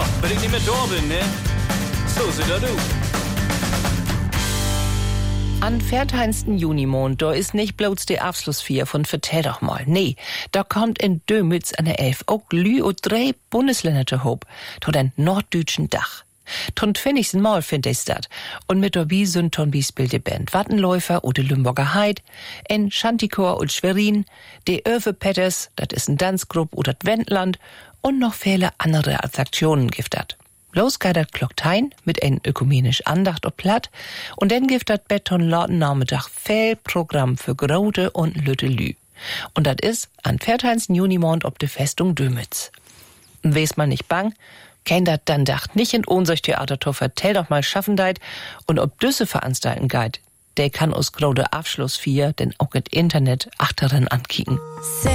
wenn ich nicht mehr da bin, ne? So sieht das aus. An 14. Junimond, da ist nicht bloß die Abschlussfeier von Vertell doch mal. Nee, da kommt in Dömitz an der 11 auch Lü und 3 Bundesländer zu hob, to den norddeutschen Dach. Ton 20. Mal findet es dat. Und mit dabei sind ton bispielte Band Wattenläufer oder Lümburger Heid, en Chantikor und Schwerin, de Öwe Petters, dat is ein Tanzgrupp oder Wendland und noch viele andere Attraktionen giftet. Los geht dat Glocktein mit en ökumenisch Andacht ob Platt und dann gibt dat Beton lauten Nachmittag viel Programm für Grote und Lütte Lü. Und dat is an 14. Junimond ob de Festung Dömitz. Und wes man nicht bang, kein dat dann dacht nicht in Ohnsorg-Theater to Vertell doch mal schaffen deit und ob düsse veranstalten geit, der kann aus Grote Abschluss 4 denn auch im Internet achteren ankicken.